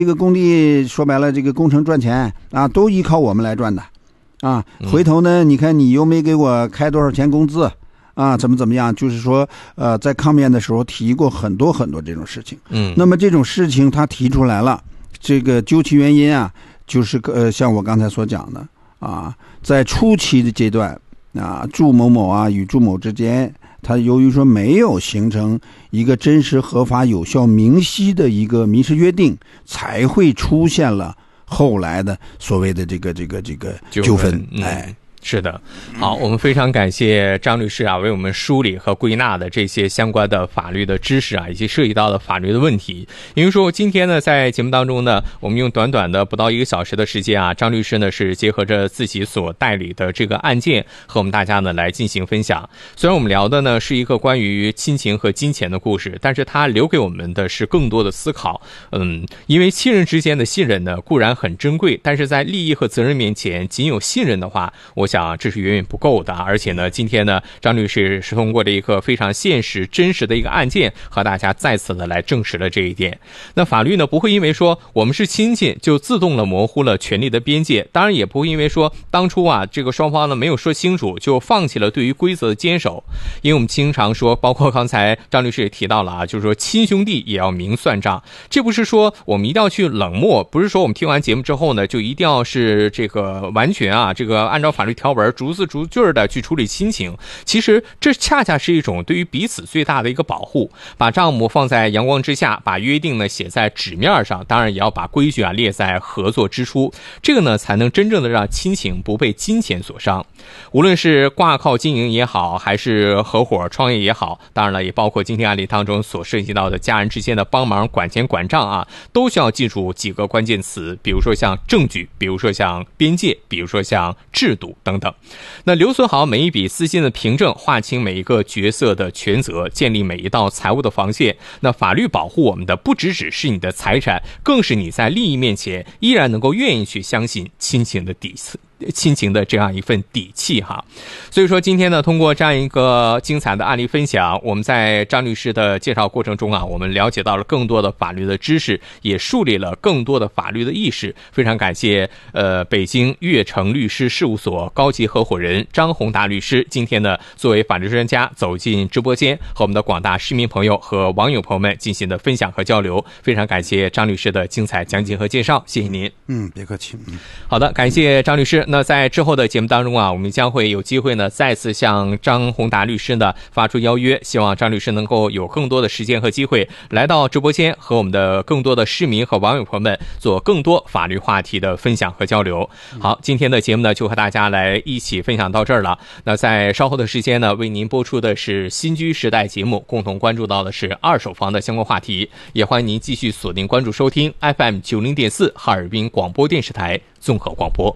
这个工地说白了，这个工程赚钱啊，都依靠我们来赚的啊。回头呢，你看你又没给我开多少钱工资啊，怎么样？就是说，在抗辩的时候提过很多这种事情。那么这种事情他提出来了，这个究其原因啊，就是像我刚才所讲的啊，在初期的阶段啊，祝某某啊与祝某之间，他由于说没有形成一个真实合法有效明晰的一个民事约定，才会出现了后来的所谓的这个纠纷。 是的，好，我们非常感谢张律师啊，为我们梳理和归纳的这些相关的法律的知识啊，以及涉及到的法律的问题。因为说今天呢，在节目当中呢，我们用短短的不到1个小时的时间啊，张律师呢是结合着自己所代理的这个案件，和我们大家呢来进行分享。虽然我们聊的呢是一个关于亲情和金钱的故事，但是它留给我们的是更多的思考。因为亲人之间的信任呢固然很珍贵，但是在利益和责任面前，仅有信任的话，我想这是远远不够的。而且呢，今天呢，张律师是通过这一个非常现实真实的一个案件，和大家再次的来证实了这一点。那法律呢，不会因为说我们是亲戚就自动的模糊了权利的边界，当然也不会因为说当初啊这个双方呢没有说清楚就放弃了对于规则的坚守。因为我们经常说，包括刚才张律师也提到了啊，就是说亲兄弟也要明算账。这不是说我们一定要去冷漠，不是说我们听完节目之后呢就一定要是这个完全啊这个按照法律条文逐字逐句的去处理亲情。其实这恰恰是一种对于彼此最大的一个保护，把账目放在阳光之下，把约定呢写在纸面上，当然也要把规矩啊列在合作之初，这个呢才能真正的让亲情不被金钱所伤。无论是挂靠经营也好，还是合伙创业也好，当然了也包括今天案例当中所涉及到的家人之间的帮忙管钱管账啊，都需要记住几个关键词，比如说像证据，比如说像边界，比如说像制度等等。那留存好每一笔资金的凭证，划清每一个角色的权责，建立每一道财务的防线。那法律保护我们的不只是你的财产，更是你在利益面前依然能够愿意去相信亲情的亲情的这样一份底气哈。所以说今天呢，通过这样一个精彩的案例分享，我们在张律师的介绍过程中啊，我们了解到了更多的法律的知识，也树立了更多的法律的意识。非常感谢北京悦成律师事务所高级合伙人张宏达律师今天呢作为法律专家走进直播间，和我们的广大市民朋友和网友朋友们进行的分享和交流。非常感谢张律师的精彩讲解和介绍，谢谢您。 别客气。 好的，感谢张律师。那在之后的节目当中啊，我们将会有机会呢再次向张宏达律师呢发出邀约，希望张律师能够有更多的时间和机会来到直播间，和我们的更多的市民和网友朋友们做更多法律话题的分享和交流。好，今天的节目呢就和大家来一起分享到这儿了。那在稍后的时间呢，为您播出的是新居时代节目，共同关注到的是二手房的相关话题，也欢迎您继续锁定关注收听 FM90.4 哈尔滨广播电视台综合广播。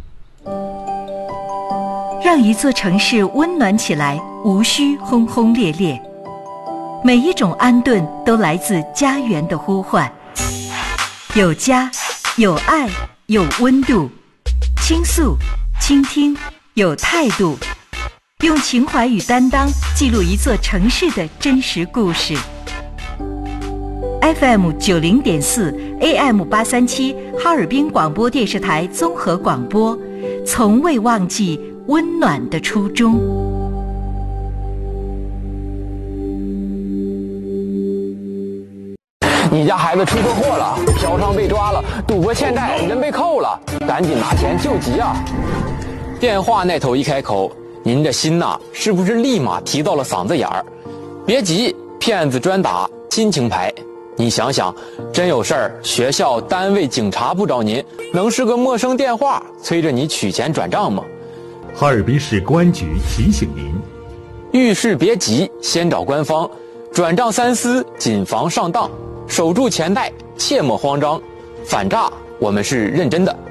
让一座城市温暖起来，无需轰轰烈烈。每一种安顿都来自家园的呼唤。有家，有爱，有温度。倾诉，倾听，有态度。用情怀与担当记录一座城市的真实故事。FM90.4 AM837 哈尔滨广播电视台综合广播，从未忘记温暖的初衷。 你家孩子出车祸了，嫖娼被抓了，赌博欠债，人被扣了，赶紧拿钱救急啊！电话那头一开口，您这心呐，是不是立马提到了嗓子眼儿？别急，骗子专打亲情牌。你想想，真有事儿，学校、单位、警察不找您，能是个陌生电话催着你取钱转账吗？ 哈尔滨市公安局提醒您： 遇事别急，先找官方，转账三思，谨防上当，守住钱袋，切莫慌张。反诈，我们是认真的。